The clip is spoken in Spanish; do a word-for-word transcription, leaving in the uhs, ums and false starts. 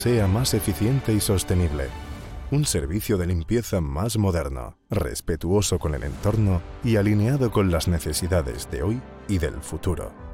sea más eficiente y sostenible. Un servicio de limpieza más moderno, respetuoso con el entorno y alineado con las necesidades de hoy y del futuro.